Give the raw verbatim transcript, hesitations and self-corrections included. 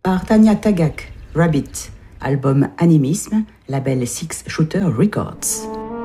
par Tanya Tagaq, Rabbit, album Animisme, label Six Shooter Records.